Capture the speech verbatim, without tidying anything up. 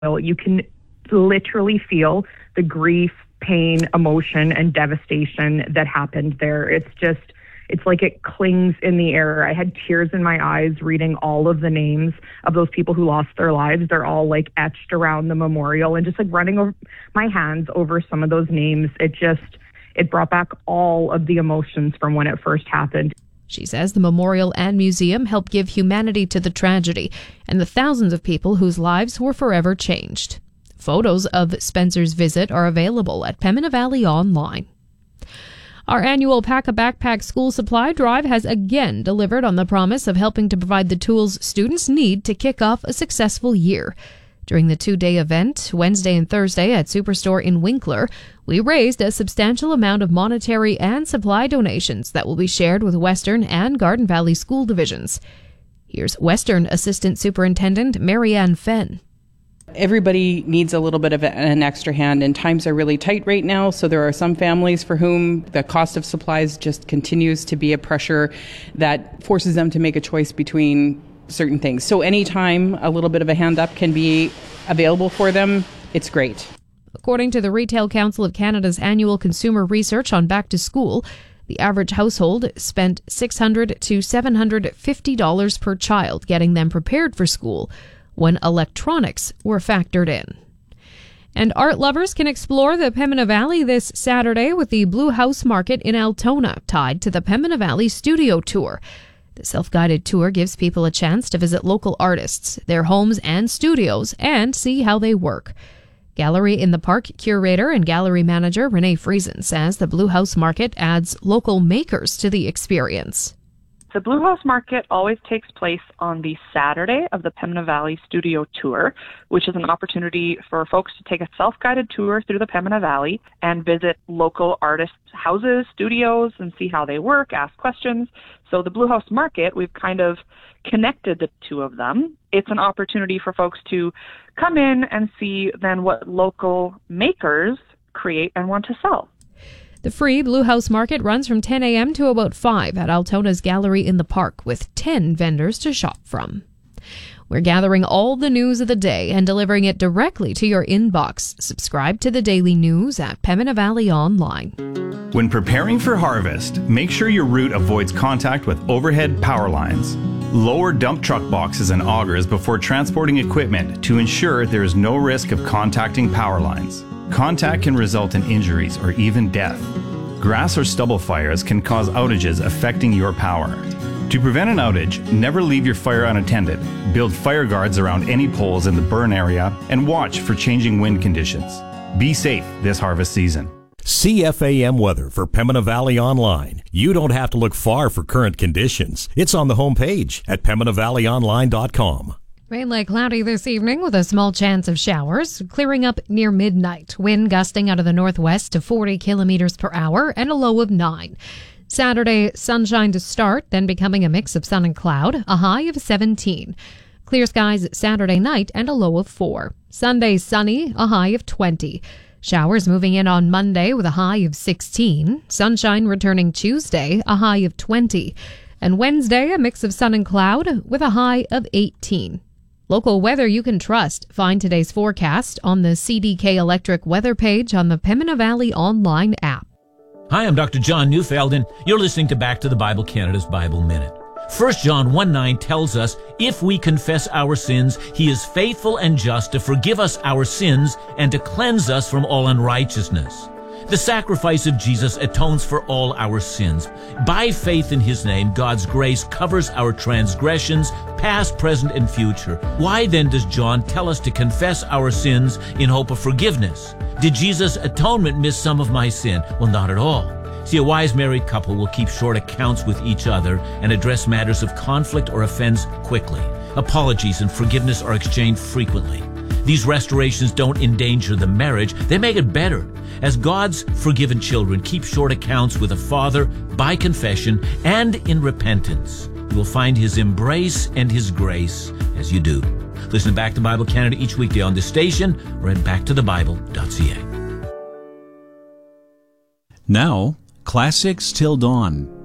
You can literally feel the grief, pain, emotion, and devastation that happened there. It's just, it's like it clings in the air. I had tears in my eyes reading all of the names of those people who lost their lives. They're all like etched around the memorial, and just like running over my hands over some of those names. It just, it brought back all of the emotions from when it first happened. She says the memorial and museum helped give humanity to the tragedy and the thousands of people whose lives were forever changed. Photos of Spencer's visit are available at Pembina Valley Online. Our annual Pack a Backpack school supply drive has again delivered on the promise of helping to provide the tools students need to kick off a successful year. During the two-day event, Wednesday and Thursday at Superstore in Winkler, we raised a substantial amount of monetary and supply donations that will be shared with Western and Garden Valley school divisions. Here's Western Assistant Superintendent Marianne Fenn. Everybody needs a little bit of an extra hand, and times are really tight right now, so there are some families for whom the cost of supplies just continues to be a pressure that forces them to make a choice between certain things. So anytime a little bit of a hand up can be available for them, it's great. According to the Retail Council of Canada's annual consumer research on back to school, the average household spent six hundred to seven hundred fifty dollars per child getting them prepared for school when electronics were factored in. And art lovers can explore the Pembina Valley this Saturday with the Blue House Market in Altona, tied to the Pembina Valley Studio Tour. The self-guided tour gives people a chance to visit local artists, their homes and studios, and see how they work. Gallery in the Park curator and gallery manager Renee Friesen says the Blue House Market adds local makers to the experience. The Blue House Market always takes place on the Saturday of the Pembina Valley Studio Tour, which is an opportunity for folks to take a self-guided tour through the Pembina Valley and visit local artists' houses, studios, and see how they work, ask questions. So the Blue House Market, we've kind of connected the two of them. It's an opportunity for folks to come in and see then what local makers create and want to sell. The free Blue House Market runs from ten a.m. to about five at Altona's Gallery in the Park, with ten vendors to shop from. We're gathering all the news of the day and delivering it directly to your inbox. Subscribe to the daily news at Pembina Valley Online. When preparing for harvest, make sure your route avoids contact with overhead power lines. Lower dump truck boxes and augers before transporting equipment to ensure there is no risk of contacting power lines. Contact can result in injuries or even death. Grass or stubble fires can cause outages affecting your power. To prevent an outage, never leave your fire unattended. Build fire guards around any poles in the burn area and watch for changing wind conditions. Be safe this harvest season. C F A M weather for Pembina Valley Online. You don't have to look far for current conditions. It's on the homepage at pembina valley online dot com. Mainly cloudy this evening with a small chance of showers, clearing up near midnight. Wind gusting out of the northwest to forty kilometers per hour and a low of nine. Saturday, sunshine to start, then becoming a mix of sun and cloud, a high of seventeen. Clear skies Saturday night and a low of four. Sunday, sunny, a high of twenty. Showers moving in on Monday with a high of sixteen. Sunshine returning Tuesday, a high of twenty. And Wednesday, a mix of sun and cloud with a high of eighteen. Local weather you can trust. Find today's forecast on the C D K Electric weather page on the Pembina Valley Online app. Hi, I'm Doctor John Neufeld, and you're listening to Back to the Bible Canada's Bible Minute. First John one nine tells us, if we confess our sins, he is faithful and just to forgive us our sins and to cleanse us from all unrighteousness. The sacrifice of Jesus atones for all our sins. By faith in his name, God's grace covers our transgressions, past, present, and future. Why then does John tell us to confess our sins in hope of forgiveness? Did Jesus' atonement miss some of my sin? Well, not at all. See, a wise married couple will keep short accounts with each other and address matters of conflict or offense quickly. Apologies and forgiveness are exchanged frequently. These restorations don't endanger the marriage, they make it better. As God's forgiven children, keep short accounts with a father by confession and in repentance. You will find his embrace and his grace as you do. Listen to Back to Bible Canada each weekday on this station or at back to the bible dot c a. Now, Classics Till Dawn.